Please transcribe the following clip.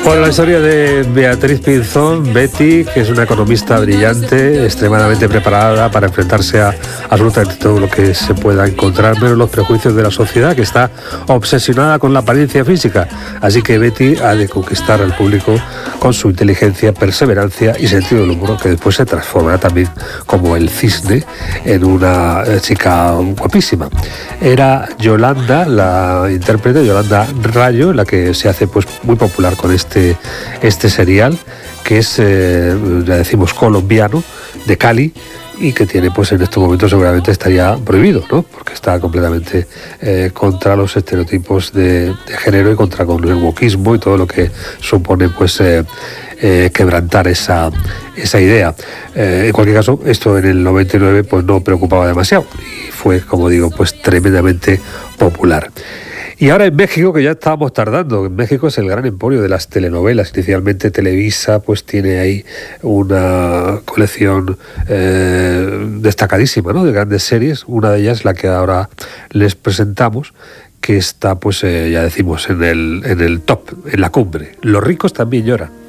Bueno, la historia de Beatriz Pinzón, Betty, que es una economista brillante, extremadamente preparada para enfrentarse a absolutamente todo lo que se pueda encontrar, menos los prejuicios de la sociedad, que está obsesionada con la apariencia física. Así que Betty ha de conquistar al público con su inteligencia, perseverancia y sentido del humor, que después se transformará también, como el cisne, en una chica guapísima. Era Yolanda, la intérprete, Yolanda Rayo, la que se hace pues muy popular con este serial, que es, ya decimos, colombiano, de Cali, y que tiene, pues en estos momentos seguramente estaría prohibido, ¿no? Porque está completamente contra los estereotipos de género y contra con el wokismo y todo lo que supone, pues, quebrantar esa idea. En cualquier caso, esto en el 99 pues no preocupaba demasiado y fue, como digo, pues tremendamente popular. Y ahora en México, que ya estábamos tardando, en México es el gran emporio de las telenovelas. Inicialmente Televisa pues tiene ahí una colección destacadísima, ¿no?, de grandes series. Una de ellas, la que ahora les presentamos, que está, pues ya decimos, en el top, en la cumbre. Los ricos también lloran.